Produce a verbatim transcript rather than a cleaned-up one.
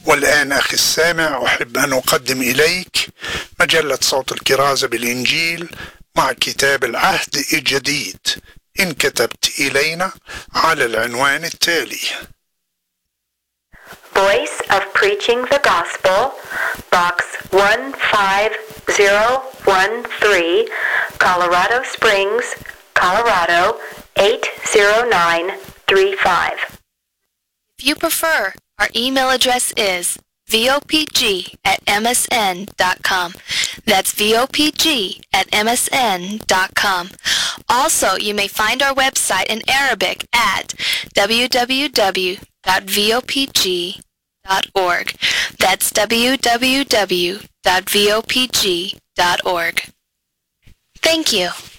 والآن أخي السامع أحب أن أقدم إليك مجلة صوت الكرازة بالإنجيل مع كتاب العهد الجديد إن كتبت إلينا على العنوان التالي. Voice of Preaching the Gospel, Box one five zero one three, Colorado Springs, Colorado eight zero nine three five. If you prefer, our email address is v o p g at m s n dot com. That's v o p g at m s n dot com. Also, you may find our website in Arabic at w w w dot v o p g dot org. That's w w w dot v o p g dot org. Thank you.